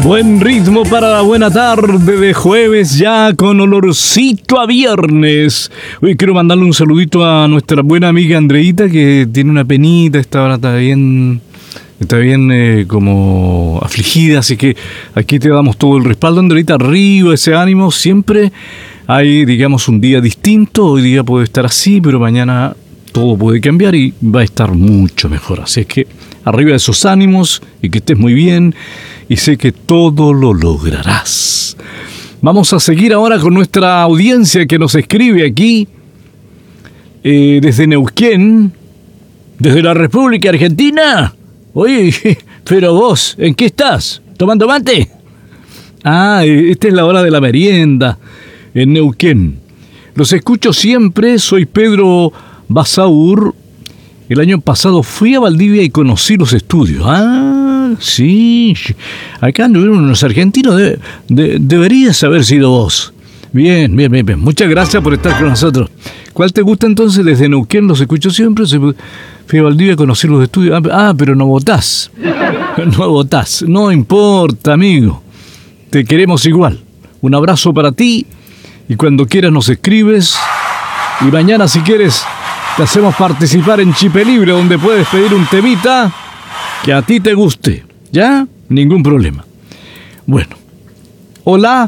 Buen ritmo para la buena tarde de jueves, ya con olorcito a viernes. Hoy quiero mandarle un saludito a nuestra buena amiga Andreita, que tiene una penita, está bien como afligida, así que aquí te damos todo el respaldo, Andreita. Arriba ese ánimo, siempre hay, digamos, un día distinto. Hoy día puede estar así, pero mañana todo puede cambiar y va a estar mucho mejor. Así es que arriba esos ánimos y que estés muy bien. Y sé que todo lo lograrás. Vamos a seguir ahora con nuestra audiencia que nos escribe aquí desde Neuquén, desde la República Argentina. Oye, pero vos, ¿en qué estás? ¿Tomando mate? Esta es la hora de la merienda en Neuquén. Los escucho siempre, soy Pedro Basaur. El año pasado fui a Valdivia y conocí los estudios. Sí, acá anduvieron unos argentinos, deberías haber sido vos. Bien. Muchas gracias por estar con nosotros. ¿Cuál te gusta entonces? Desde Neuquén los escucho siempre. Fui a Valdivia a conocer los estudios. Pero no votás. No votás. No importa, amigo. Te queremos igual. Un abrazo para ti. Y cuando quieras nos escribes. Y mañana, si quieres, te hacemos participar en Chipe Libre, donde puedes pedir un temita que a ti te guste. ¿Ya? Ningún problema. Bueno. Hola.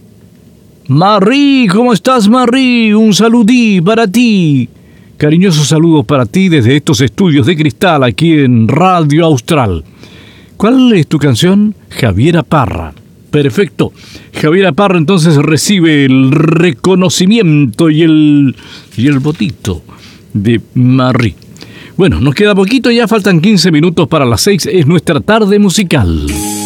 Marí, ¿cómo estás, Marí? Un saludí para ti. Cariñosos saludos para ti desde estos estudios de cristal aquí en Radio Austral. ¿Cuál es tu canción? Javiera Parra. Perfecto. Javiera Parra entonces recibe el reconocimiento y el botito de Marí. Bueno, nos queda poquito, ya faltan 15 minutos para las 6, es nuestra tarde musical.